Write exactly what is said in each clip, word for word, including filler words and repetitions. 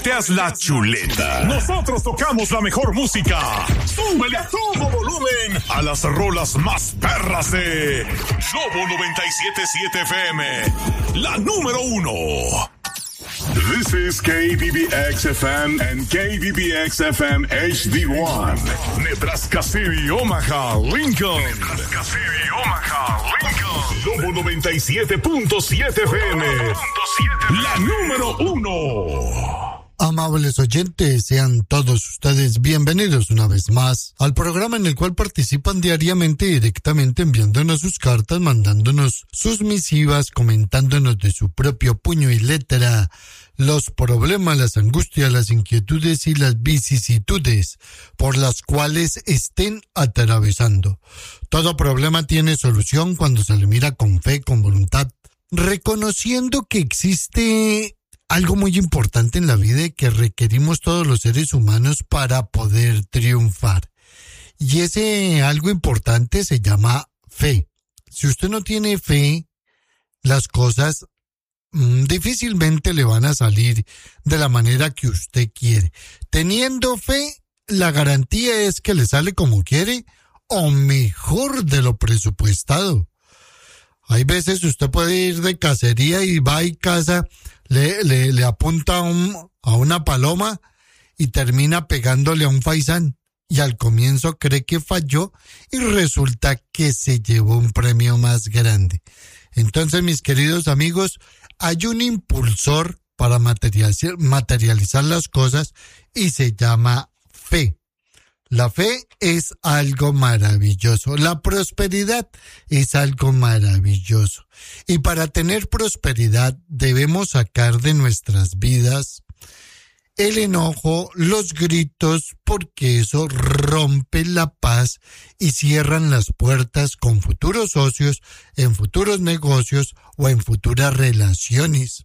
Te haz la chuleta. Nosotros tocamos la mejor música. Súbele a todo volumen a las rolas más perras de Lobo noventa y siete punto siete F M. La número uno. This is K B B X F M and K B B X F M H D one. Nebraska City, Omaha, Lincoln. Nebraska City, Omaha, Lincoln. Lobo noventa y siete punto siete F M. La número uno. Amables oyentes, sean todos ustedes bienvenidos una vez más al programa en el cual participan diariamente directamente enviándonos sus cartas, mandándonos sus misivas, comentándonos de su propio puño y letra los problemas, las angustias, las inquietudes y las vicisitudes por las cuales estén atravesando. Todo problema tiene solución cuando se le mira con fe, con voluntad, reconociendo que existe algo muy importante en la vida y que requerimos todos los seres humanos para poder triunfar. Y ese algo importante se llama fe. Si usted no tiene fe, las cosas mmm, difícilmente le van a salir de la manera que usted quiere. Teniendo fe, la garantía es que le sale como quiere o mejor de lo presupuestado. Hay veces usted puede ir de cacería y va y caza, le, le, le apunta a, un, a una paloma y termina pegándole a un faisán. Y al comienzo cree que falló y resulta que se llevó un premio más grande. Entonces, mis queridos amigos, hay un impulsor para materializar, materializar las cosas y se llama fe. La fe es algo maravilloso. La prosperidad es algo maravilloso. Y para tener prosperidad debemos sacar de nuestras vidas el enojo, los gritos, porque eso rompe la paz y cierran las puertas con futuros socios, en futuros negocios o en futuras relaciones.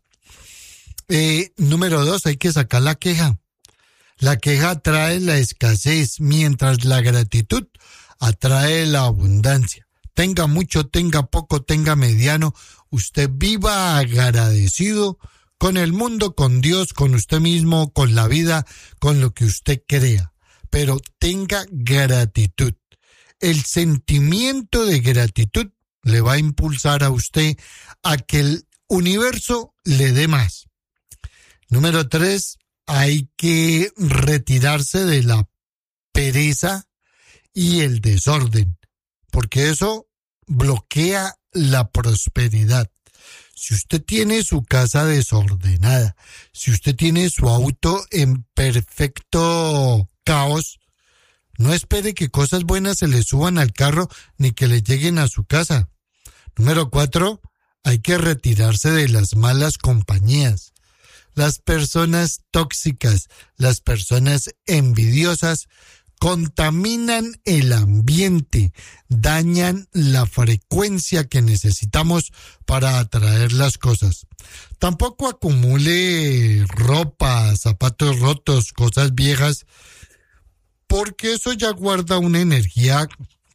Eh, número dos, hay que sacar la queja. La queja atrae la escasez, mientras la gratitud atrae la abundancia. Tenga mucho, tenga poco, tenga mediano, usted viva agradecido con el mundo, con Dios, con usted mismo, con la vida, con lo que usted crea. Pero tenga gratitud. El sentimiento de gratitud le va a impulsar a usted a que el universo le dé más. Número tres. Hay que retirarse de la pereza y el desorden, porque eso bloquea la prosperidad. Si usted tiene su casa desordenada, si usted tiene su auto en perfecto caos, no espere que cosas buenas se le suban al carro ni que le lleguen a su casa. Número cuatro, hay que retirarse de las malas compañías. Las personas tóxicas, las personas envidiosas, contaminan el ambiente, dañan la frecuencia que necesitamos para atraer las cosas. Tampoco acumule ropa, zapatos rotos, cosas viejas, porque eso ya guarda una energía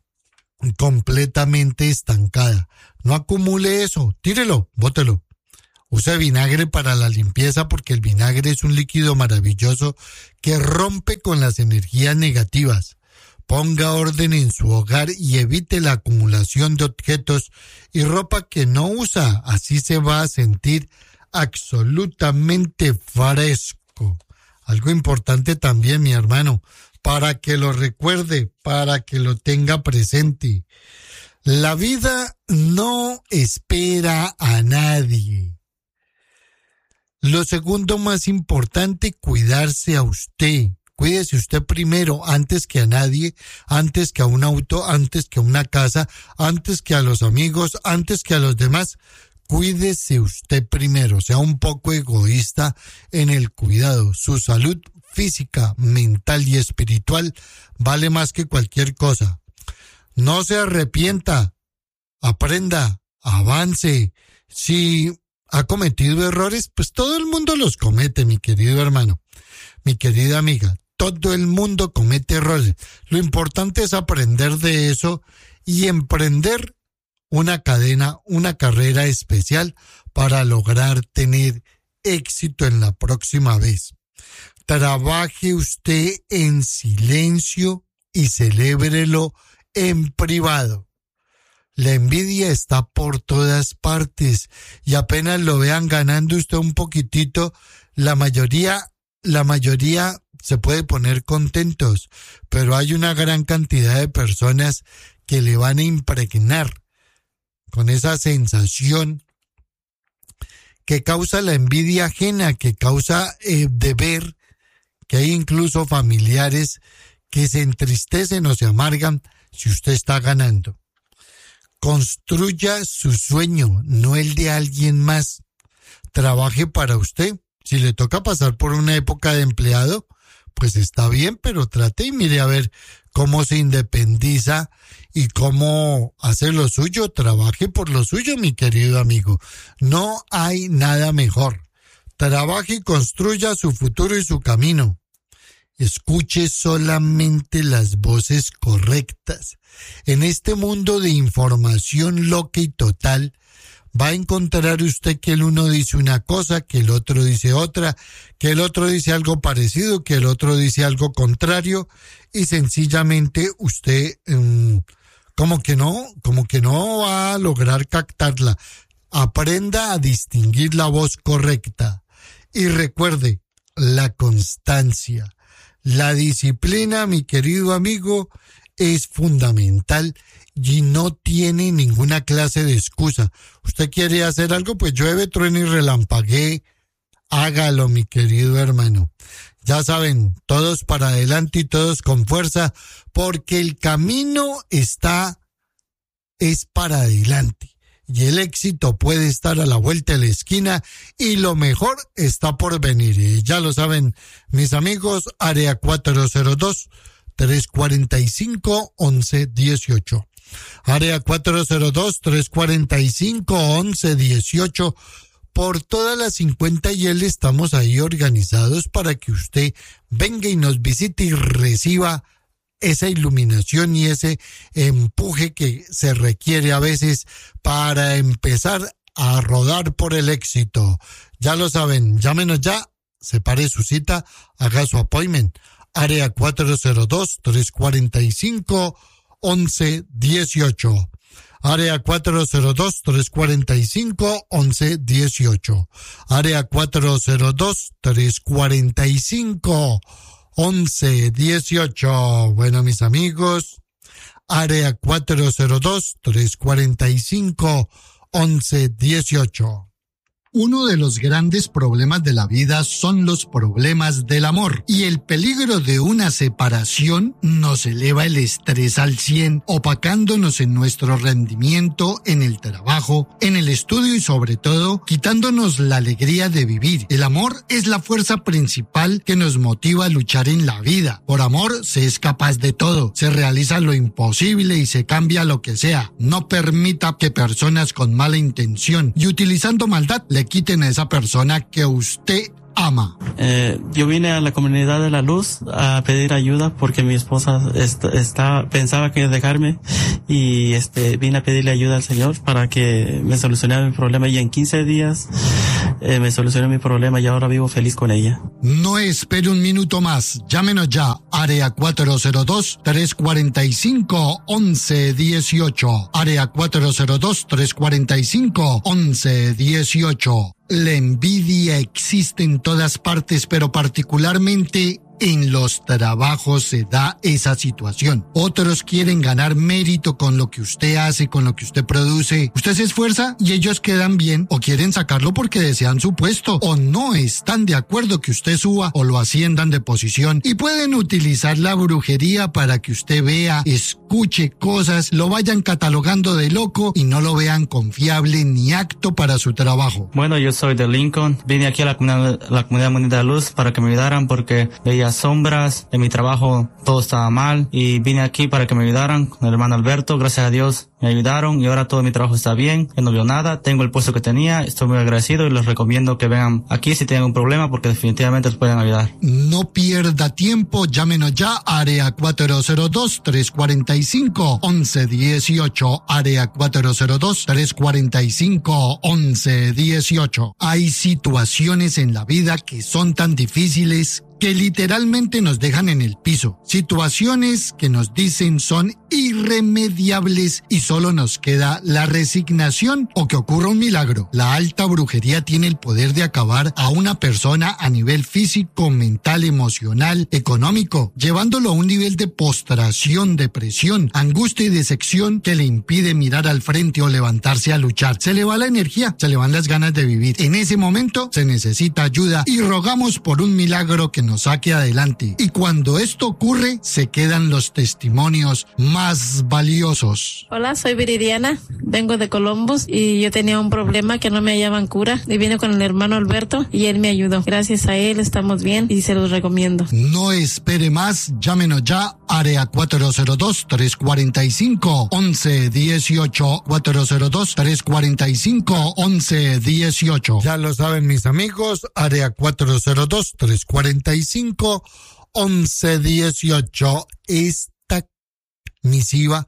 completamente estancada. No acumule eso, tírelo, bótelo. Use vinagre para la limpieza porque el vinagre es un líquido maravilloso que rompe con las energías negativas. Ponga orden en su hogar y evite la acumulación de objetos y ropa que no usa. Así se va a sentir absolutamente fresco. Algo importante también, mi hermano, para que lo recuerde, para que lo tenga presente. La vida no espera a nadie. Lo segundo más importante, cuidarse a usted. Cuídese usted primero, antes que a nadie, antes que a un auto, antes que a una casa, antes que a los amigos, antes que a los demás. Cuídese usted primero, sea un poco egoísta en el cuidado. Su salud física, mental y espiritual vale más que cualquier cosa. No se arrepienta, aprenda, avance. Si ha cometido errores, pues todo el mundo los comete, mi querido hermano, mi querida amiga. Todo el mundo comete errores. Lo importante es aprender de eso y emprender una cadena, una carrera especial para lograr tener éxito en la próxima vez. Trabaje usted en silencio y celébrelo en privado. La envidia está por todas partes y apenas lo vean ganando usted un poquitito, la mayoría, la mayoría se puede poner contentos, pero hay una gran cantidad de personas que le van a impregnar con esa sensación que causa la envidia ajena, que causa eh, de ver que hay incluso familiares que se entristecen o se amargan si usted está ganando. Construya su sueño, no el de alguien más. Trabaje para usted. Si le toca pasar por una época de empleado, pues está bien, pero trate y mire a ver cómo se independiza y cómo hace lo suyo. Trabaje por lo suyo, mi querido amigo. No hay nada mejor. Trabaje y construya su futuro y su camino. Escuche solamente las voces correctas. En este mundo de información loca y total, va a encontrar usted que el uno dice una cosa, que el otro dice otra, que el otro dice algo parecido, que el otro dice algo contrario, y sencillamente usted um, como que no, como que no va a lograr captarla. Aprenda a distinguir la voz correcta. Y recuerde, la constancia. La disciplina, mi querido amigo, es fundamental y no tiene ninguna clase de excusa. Usted quiere hacer algo, pues llueve, truene y relampaguee. Hágalo, mi querido hermano. Ya saben, todos para adelante y todos con fuerza, porque el camino está, es para adelante. Y el éxito puede estar a la vuelta de la esquina y lo mejor está por venir. Y ya lo saben, mis amigos, área cuatro cero dos, tres cuatro cinco, once dieciocho. Área cuatro cero dos, tres cuatro cinco, once dieciocho. Por todas las cincuenta y él estamos ahí organizados para que usted venga y nos visite y reciba esa iluminación y ese empuje que se requiere a veces para empezar a rodar por el éxito. Ya lo saben, llámenos ya, separe su cita, haga su appointment. Área cuatro cero dos, tres cuatro cinco, once dieciocho. Área cuatro cero dos, tres cuatro cinco, once dieciocho. Área cuatro cero dos, tres cuatro cinco, once dieciocho. Bueno, mis amigos, área cuatro cero dos, tres cuatro cinco, once dieciocho. Uno de los grandes problemas de la vida son los problemas del amor, y el peligro de una separación nos eleva el estrés al cien, opacándonos en nuestro rendimiento en el trabajo, en el estudio y sobre todo quitándonos la alegría de vivir. El amor es la fuerza principal que nos motiva a luchar en la vida. Por amor se es capaz de todo, se realiza lo imposible y se cambia lo que sea. No permita que personas con mala intención y utilizando maldad le quiten a esa persona que usted ama. Eh, yo vine a la comunidad de la luz a pedir ayuda porque mi esposa está, está pensaba que dejarme y este vine a pedirle ayuda al Señor para que me solucionara mi problema y en quince días eh, me solucionó mi problema y ahora vivo feliz con ella. No espere un minuto más, llámenos ya, área cuatro cero dos, tres cuatro cinco, once dieciocho, área cuatro cero dos, tres cuatro cinco, once dieciocho. La envidia existe en todas partes, pero particularmente en los trabajos se da esa situación. Otros quieren ganar mérito con lo que usted hace, con lo que usted produce. Usted se esfuerza y ellos quedan bien o quieren sacarlo porque desean su puesto o no están de acuerdo que usted suba o lo asciendan de posición y pueden utilizar la brujería para que usted vea, escuche cosas, lo vayan catalogando de loco y no lo vean confiable ni apto para su trabajo. Bueno, yo soy de Lincoln. Vine aquí a la comunidad, la comunidad Mundial de la Luz para que me ayudaran porque veía las sombras de mi trabajo todo estaba mal y vine aquí para que me ayudaran con el hermano Alberto. Gracias a Dios me ayudaron y ahora todo mi trabajo está bien. Yo no veo nada, tengo el puesto que tenía, estoy muy agradecido y les recomiendo que vengan aquí si tienen un problema porque definitivamente les pueden ayudar. No pierda tiempo, llámenos ya, área cuatro cero dos, tres cuatro cinco, once dieciocho, área cuatro cero dos, tres cuatro cinco, once dieciocho. Hay situaciones en la vida que son tan difíciles que literalmente nos dejan en el piso. Situaciones que nos dicen son irremediables y solo nos queda la resignación o que ocurra un milagro. La alta brujería tiene el poder de acabar a una persona a nivel físico, mental, emocional, económico, llevándolo a un nivel de postración, depresión, angustia y decepción que le impide mirar al frente o levantarse a luchar. Se le va la energía, se le van las ganas de vivir. En ese momento se necesita ayuda y rogamos por un milagro que nos nos saque adelante. Y cuando esto ocurre, se quedan los testimonios más valiosos. Hola, soy Viridiana, vengo de Columbus y yo tenía un problema que no me hallaban cura y vine con el hermano Alberto y él me ayudó. Gracias a él estamos bien y se los recomiendo. No espere más, llámenos ya, área cuatro cero dos, tres cuatro cinco, once dieciocho, cuatro cero dos, tres cuatro cinco, once dieciocho. Ya lo saben mis amigos, área cuatro cero dos, tres cuatro cinco, once dieciocho. Esta misiva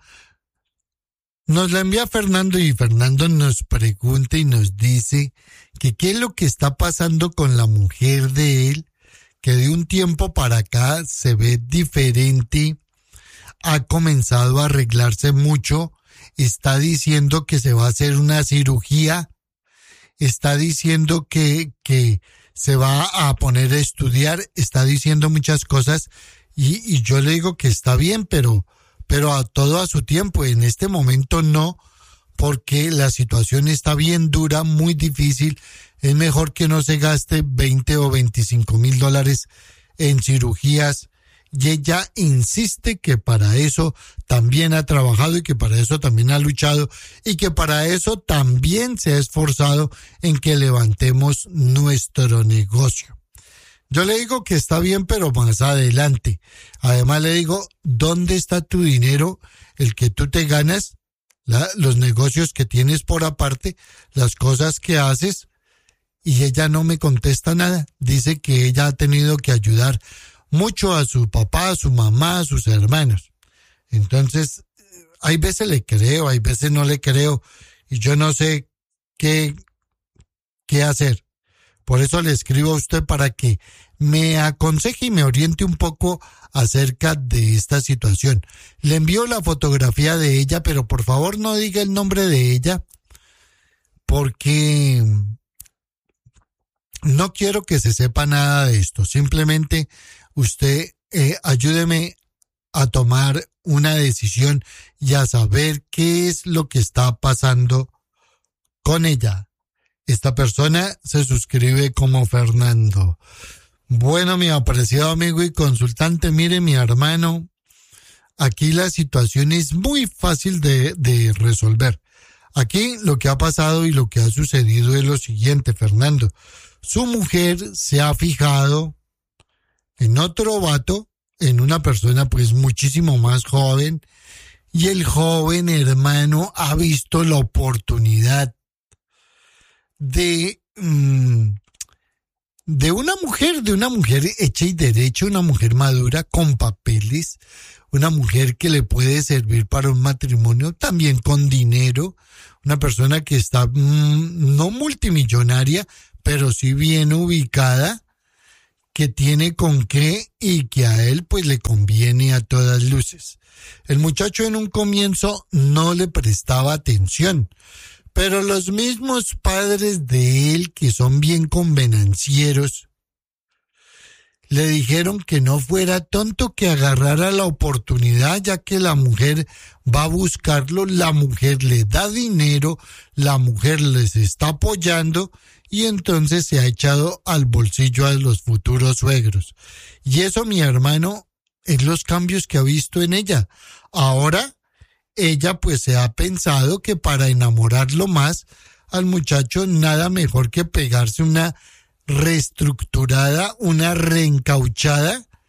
nos la envía Fernando y Fernando nos pregunta y nos dice que qué es lo que está pasando con la mujer de él, que de un tiempo para acá se ve diferente, ha comenzado a arreglarse mucho, está diciendo que se va a hacer una cirugía, está diciendo que, que se va a poner a estudiar, está diciendo muchas cosas y, y yo le digo que está bien, pero, pero a todo a su tiempo. En este momento no, porque la situación está bien dura, muy difícil. Es mejor que no se gaste veinte o veinticinco mil dólares en cirugías. Y ella insiste que para eso también ha trabajado y que para eso también ha luchado y que para eso también se ha esforzado en que levantemos nuestro negocio. Yo le digo que está bien, pero más adelante. Además le digo, ¿dónde está tu dinero? El que tú te ganas, la, los negocios que tienes por aparte, las cosas que haces. Y ella no me contesta nada. Dice que ella ha tenido que ayudar mucho a su papá, a su mamá, a sus hermanos. Entonces, hay veces le creo, hay veces no le creo, y yo no sé qué, qué hacer. Por eso le escribo a usted para que me aconseje y me oriente un poco acerca de esta situación. Le envío la fotografía de ella, pero por favor no diga el nombre de ella, porque no quiero que se sepa nada de esto. Simplemente usted eh, ayúdeme a tomar una decisión y a saber qué es lo que está pasando con ella. Esta persona se suscribe como Fernando. Bueno, mi apreciado amigo y consultante, mire mi hermano, aquí la situación es muy fácil de, de resolver. Aquí lo que ha pasado y lo que ha sucedido es lo siguiente, Fernando. Su mujer se ha fijado en otro vato, en una persona pues muchísimo más joven, y el joven hermano ha visto la oportunidad de, mmm, de una mujer, de una mujer hecha y derecha, una mujer madura con papeles, una mujer que le puede servir para un matrimonio, también con dinero, una persona que está mmm, no multimillonaria, pero sí bien ubicada, que tiene con qué y que a él pues le conviene a todas luces. El muchacho en un comienzo no le prestaba atención, pero los mismos padres de él, que son bien convenancieros, le dijeron que no fuera tonto, que agarrara la oportunidad, ya que la mujer va a buscarlo, la mujer le da dinero, la mujer les está apoyando, y entonces se ha echado al bolsillo a los futuros suegros. Y eso, mi hermano, es los cambios que ha visto en ella. Ahora, ella pues se ha pensado que para enamorarlo más al muchacho, nada mejor que pegarse una reestructurada, una reencauchada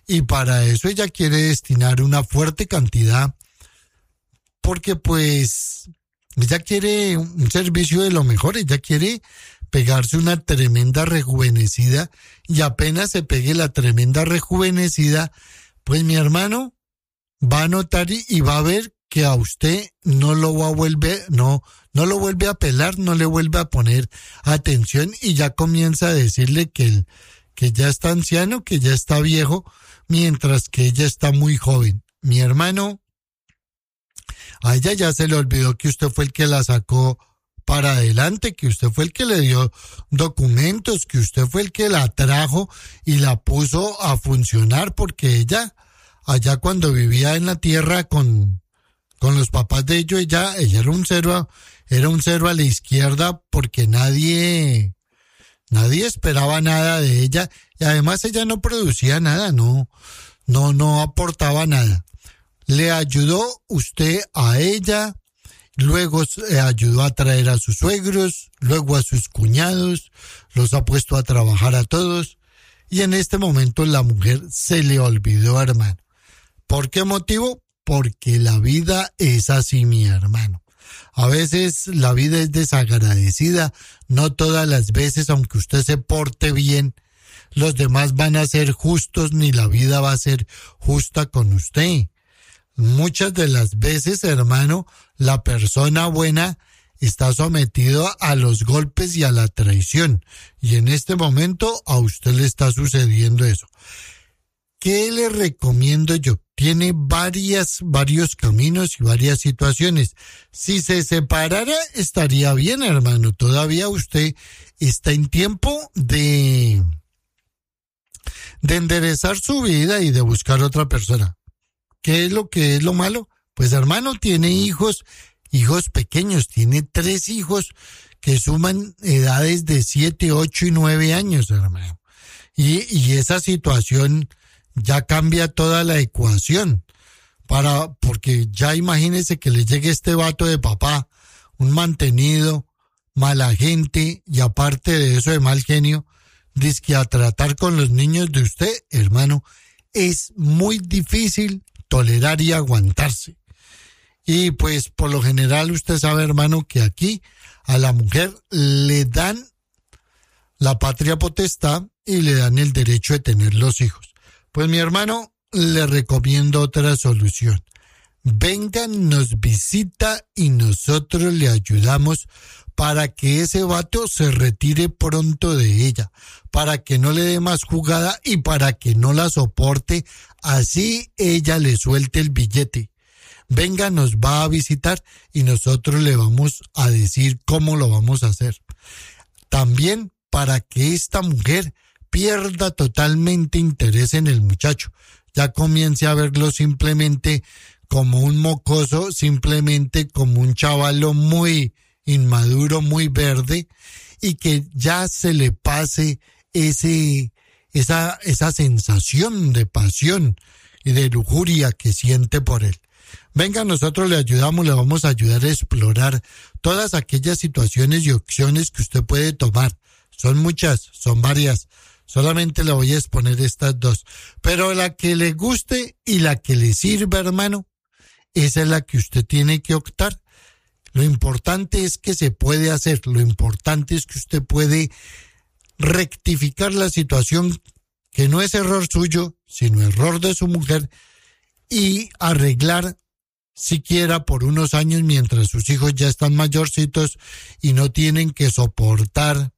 y para eso ella quiere destinar una fuerte cantidad, porque pues ella quiere un servicio de lo mejor, ella quiere pegarse una tremenda rejuvenecida, y apenas se pegue la tremenda rejuvenecida, pues mi hermano va a notar y, y va a ver que a usted no lo va a volver, no, no lo vuelve a pelar, no le vuelve a poner atención, y ya comienza a decirle que, el, que ya está anciano, que ya está viejo, mientras que ella está muy joven. Mi hermano, a ella ya se le olvidó que usted fue el que la sacó para adelante, que usted fue el que le dio documentos, que usted fue el que la trajo y la puso a funcionar, porque ella, allá cuando vivía en la tierra con, con los papás de ellos, ella, ella era un cero, era un cero a la izquierda, porque nadie, nadie esperaba nada de ella, y además ella no producía nada, no, no, no aportaba nada. Le ayudó usted a ella, luego eh, ayudó a traer a sus suegros, luego a sus cuñados, los ha puesto a trabajar a todos, y en este momento la mujer se le olvidó, hermano. ¿Por qué motivo? Porque la vida es así, mi hermano. A veces la vida es desagradecida, no todas las veces, aunque usted se porte bien, los demás van a ser justos, ni la vida va a ser justa con usted. Muchas de las veces, hermano, la persona buena está sometida a los golpes y a la traición. Y en este momento a usted le está sucediendo eso. ¿Qué le recomiendo yo? Tiene varias, varios caminos y varias situaciones. Si se separara, estaría bien, hermano. Todavía usted está en tiempo de, de enderezar su vida y de buscar otra persona. ¿Qué es lo que es lo malo? Pues hermano, tiene hijos, hijos pequeños, tiene tres hijos que suman edades de siete, ocho y nueve años, hermano. Y, y esa situación ya cambia toda la ecuación, para, porque ya imagínese que le llegue este vato de papá, un mantenido, mala gente, y aparte de eso de mal genio, dizque a tratar con los niños de usted, hermano, es muy difícil tolerar y aguantarse. Y pues por lo general usted sabe, hermano, que aquí a la mujer le dan la patria potestad y le dan el derecho de tener los hijos. Pues mi hermano, le recomiendo otra solución. Venga, nos visita y nosotros le ayudamos para que ese vato se retire pronto de ella, para que no le dé más jugada y para que no la soporte, así ella le suelte el billete. Venga, nos va a visitar y nosotros le vamos a decir cómo lo vamos a hacer. También para que esta mujer pierda totalmente interés en el muchacho, ya comience a verlo simplemente como un mocoso, simplemente como un chavalo muy inmaduro, muy verde, y que ya se le pase ese, esa, esa sensación de pasión y de lujuria que siente por él. Venga, nosotros le ayudamos, le vamos a ayudar a explorar todas aquellas situaciones y opciones que usted puede tomar. Son muchas, son varias. Solamente le voy a exponer estas dos. Pero la que le guste y la que le sirva, hermano, esa es la que usted tiene que optar. Lo importante es que se puede hacer. Lo importante es que usted puede rectificar la situación, que no es error suyo, sino error de su mujer, y arreglar siquiera por unos años mientras sus hijos ya están mayorcitos y no tienen que soportar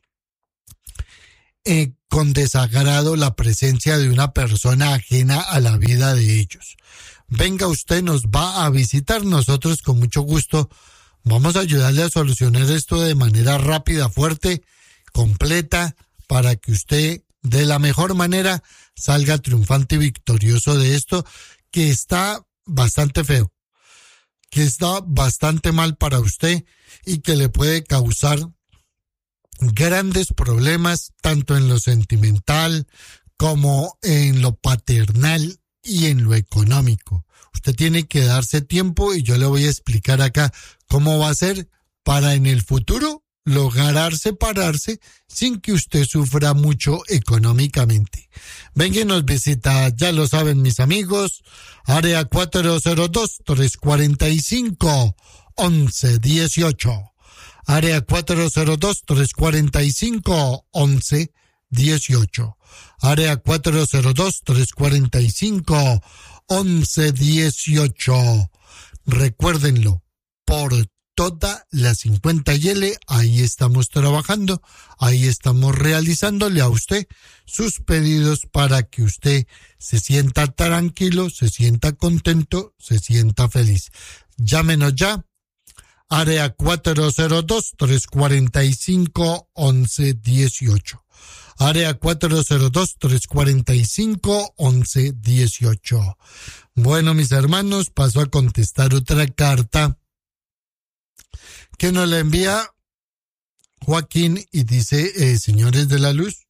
eh, con desagrado la presencia de una persona ajena a la vida de ellos. Venga, usted nos va a visitar, nosotros con mucho gusto vamos a ayudarle a solucionar esto de manera rápida, fuerte, completa, para que usted de la mejor manera salga triunfante y victorioso de esto, que está bastante feo, que está bastante mal para usted y que le puede causar grandes problemas tanto en lo sentimental como en lo paternal y en lo económico. Usted tiene que darse tiempo y yo le voy a explicar acá cómo va a ser para en el futuro lograr separarse sin que usted sufra mucho económicamente. Venga y nos visita, ya lo saben mis amigos, área cuatro cero dos, tres cuatro cinco, once dieciocho. Área cuatro cero dos, tres cuatro cinco, once dieciocho. Área cuatro cero dos, tres cuatro cinco, once dieciocho. Recuérdenlo, por toda la cincuenta y L, ahí estamos trabajando, ahí estamos realizándole a usted sus pedidos para que usted se sienta tranquilo, se sienta contento, se sienta feliz. Llámenos ya, área cuatro cero dos, tres cuatro cinco, once dieciocho. Área cuatro cero dos, tres cuatro cinco, once dieciocho. Bueno, mis hermanos, paso a contestar otra carta que nos la envía Joaquín y dice, eh, señores de la luz,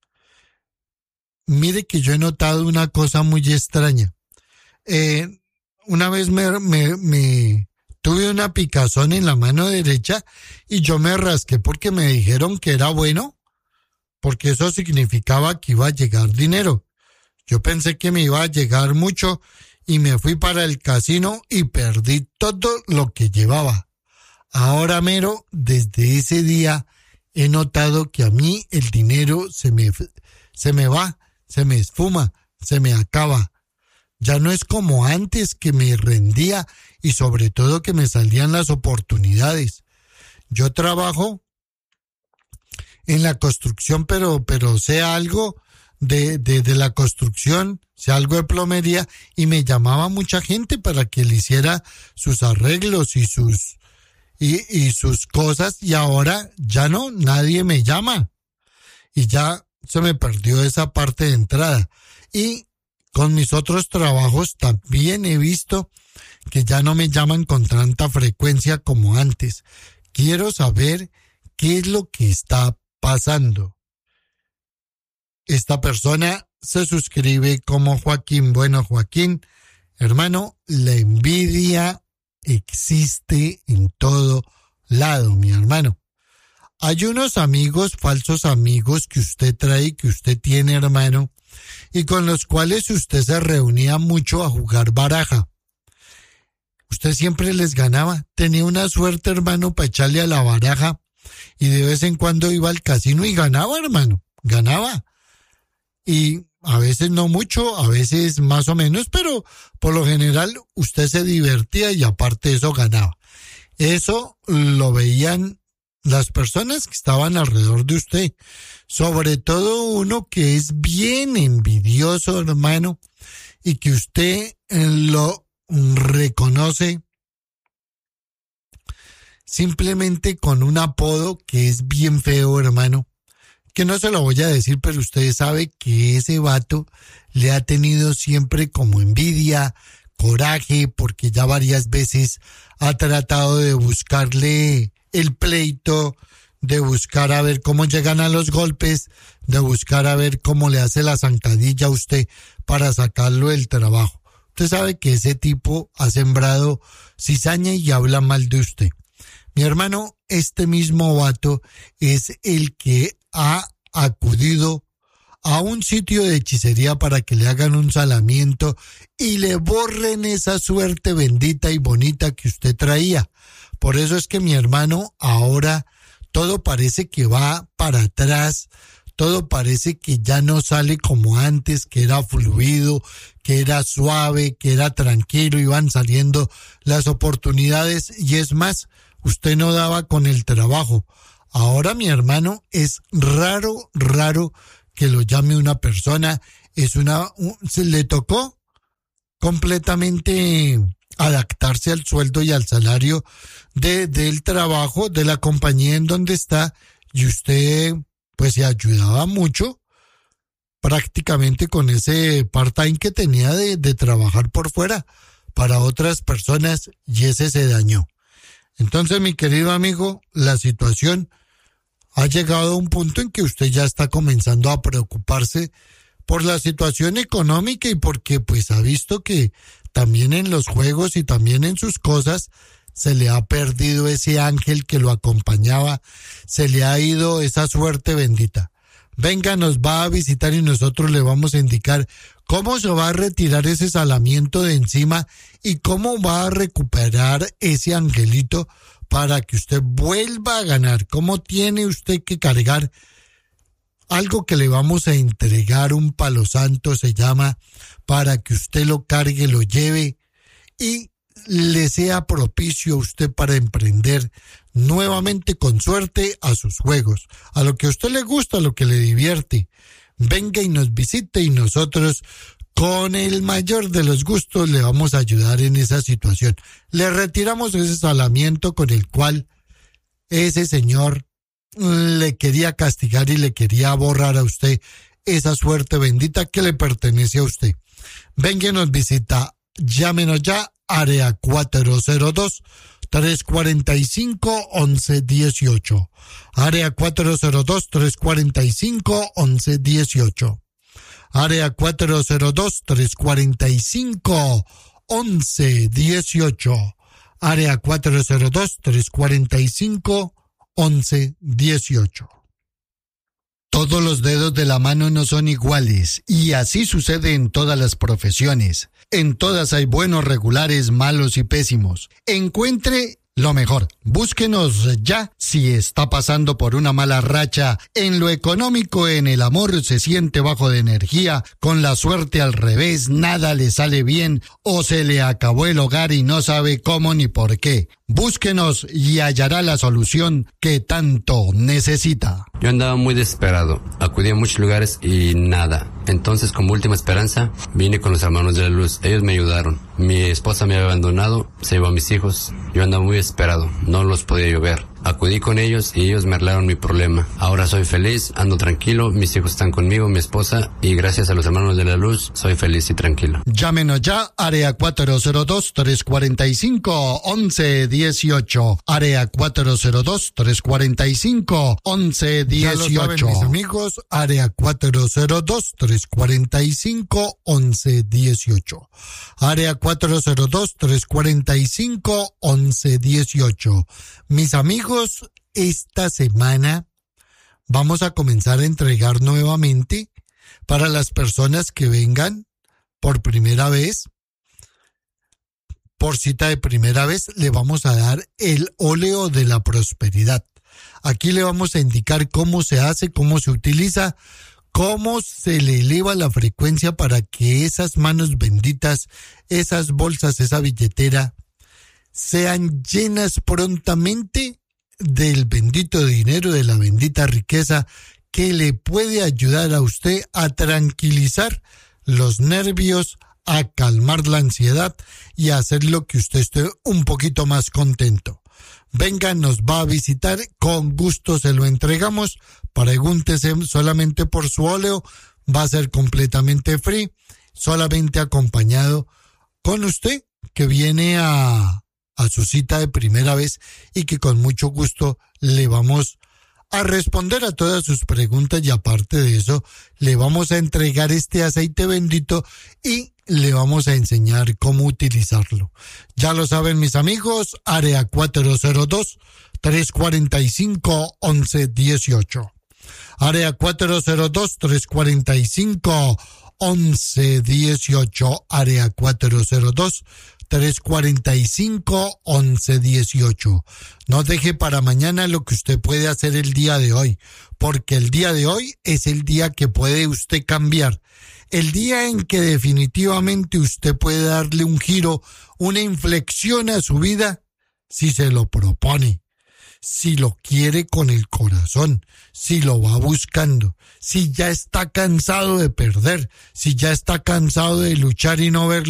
mire que yo he notado una cosa muy extraña. Eh, una vez me, me, me tuve una picazón en la mano derecha y yo me rasqué porque me dijeron que era bueno, porque eso significaba que iba a llegar dinero. Yo pensé que me iba a llegar mucho y me fui para el casino y perdí todo lo que llevaba. Ahora mero, desde ese día he notado que a mí el dinero se me, se me va, se me esfuma, se me acaba. Ya no es como antes que me rendía y sobre todo que me salían las oportunidades. Yo trabajo en la construcción, pero, pero sé algo de, de, de la construcción, sé algo de plomería y me llamaba mucha gente para que le hiciera sus arreglos y sus Y, y sus cosas, y ahora ya no, nadie me llama. Y ya se me perdió esa parte de entrada. Y con mis otros trabajos también he visto que ya no me llaman con tanta frecuencia como antes. Quiero saber qué es lo que está pasando. Esta persona se suscribe como Joaquín. Bueno, Joaquín, hermano, la envidia existe en todo lado, mi hermano. Hay unos amigos, falsos amigos que usted trae, que usted tiene, hermano, y con los cuales usted se reunía mucho a jugar baraja. Usted siempre les ganaba. Tenía una suerte, hermano, para echarle a la baraja y de vez en cuando iba al casino y ganaba, hermano, ganaba. Y a veces no mucho, a veces más o menos, pero por lo general usted se divertía y aparte de eso ganaba. Eso lo veían las personas que estaban alrededor de usted. Sobre todo uno que es bien envidioso, hermano, y que usted lo reconoce simplemente con un apodo que es bien feo, hermano. Que no se lo voy a decir, pero usted sabe que ese vato le ha tenido siempre como envidia, coraje, porque ya varias veces ha tratado de buscarle el pleito, de buscar a ver cómo llegan a los golpes, de buscar a ver cómo le hace la zancadilla a usted para sacarlo del trabajo. Usted sabe que ese tipo ha sembrado cizaña y habla mal de usted. Mi hermano, este mismo vato es el que ha acudido a un sitio de hechicería para que le hagan un salamiento y le borren esa suerte bendita y bonita que usted traía. Por eso es que mi hermano, ahora todo parece que va para atrás, todo parece que ya no sale como antes, que era fluido, que era suave, que era tranquilo, iban saliendo las oportunidades y es más, usted no daba con el trabajo. Ahora, mi hermano, es raro, raro que lo llame una persona. Es una, un, se le tocó completamente adaptarse al sueldo y al salario de, del trabajo, de la compañía en donde está, y usted, pues, se ayudaba mucho prácticamente con ese part-time que tenía de, de trabajar por fuera para otras personas, y ese se dañó. Entonces, mi querido amigo, la situación ha llegado a un punto en que usted ya está comenzando a preocuparse por la situación económica y porque pues ha visto que también en los juegos y también en sus cosas se le ha perdido ese ángel que lo acompañaba, se le ha ido esa suerte bendita. Venga, nos va a visitar y nosotros le vamos a indicar cómo se va a retirar ese salamiento de encima y cómo va a recuperar ese angelito para que usted vuelva a ganar. ¿Cómo tiene usted que cargar algo que le vamos a entregar? Un palo santo se llama, para que usted lo cargue, lo lleve y le sea propicio a usted para emprender nuevamente con suerte a sus juegos, a lo que a usted le gusta, a lo que le divierte. Venga y nos visite y nosotros con el mayor de los gustos le vamos a ayudar en esa situación. Le retiramos ese salamiento con el cual ese señor le quería castigar y le quería borrar a usted esa suerte bendita que le pertenece a usted. Venga y nos visita, llámenos ya, área cuatro cero dos, tres cuatro cinco, once dieciocho. Área cuatro cero dos, tres cuatro cinco, once dieciocho. Área cuatro cero dos, tres cuatro cinco, once dieciocho. Área cuatro cero dos, tres cuatro cinco, once dieciocho. Todos los dedos de la mano no son iguales, y así sucede en todas las profesiones. En todas hay buenos, regulares, malos y pésimos. Encuentre lo mejor. Búsquenos ya si está pasando por una mala racha en lo económico, en el amor, se siente bajo de energía, con la suerte al revés, nada le sale bien o se le acabó el hogar y no sabe cómo ni por qué. Búsquenos y hallará la solución que tanto necesita. Yo andaba muy desesperado, acudí a muchos lugares y nada. Entonces, como última esperanza, vine con los hermanos de la luz. Ellos me ayudaron. Mi esposa me había abandonado, se llevó a mis hijos. Yo andaba muy desesperado, no los podía yo ver. Acudí con ellos y ellos me arreglaron mi problema. Ahora soy feliz, ando tranquilo, mis hijos están conmigo, mi esposa, y gracias a los hermanos de la luz, soy feliz y tranquilo. Llámenos ya, área cuatro cero dos, tres cuatro cinco, once dieciocho. Área cuatro cero dos, tres cuatro cinco, once dieciocho. Ya lo saben, mis amigos, área cuatro cero dos, tres cuatro cinco, once dieciocho. Área cuatro cero dos, tres cuatro cinco, once dieciocho. Mis amigos, esta semana vamos a comenzar a entregar nuevamente para las personas que vengan por primera vez, por cita de primera vez, le vamos a dar el óleo de la prosperidad. Aquí le vamos a indicar cómo se hace, cómo se utiliza, cómo se le eleva la frecuencia para que esas manos benditas, esas bolsas, esa billetera, sean llenas prontamente del bendito dinero, de la bendita riqueza que le puede ayudar a usted a tranquilizar los nervios, a calmar la ansiedad y a hacer lo que usted esté un poquito más contento. Venga, nos va a visitar, con gusto se lo entregamos. Pregúntese solamente por su óleo, va a ser completamente free, solamente acompañado con usted que viene a a su cita de primera vez y que con mucho gusto le vamos a responder a todas sus preguntas, y aparte de eso le vamos a entregar este aceite bendito y le vamos a enseñar cómo utilizarlo. Ya lo saben, mis amigos, área cuatro cero dos, tres cuatro cinco, once dieciocho. Área cuatro cero dos, tres cuatro cinco, once dieciocho. Área cuatro cero dos, tres cuatro cinco, once dieciocho. No deje para mañana lo que usted puede hacer el día de hoy, porque el día de hoy es el día que puede usted cambiar. El día en que definitivamente usted puede darle un giro, una inflexión a su vida, si se lo propone, si lo quiere con el corazón, si lo va buscando, si ya está cansado de perder, si ya está cansado de luchar y no verlo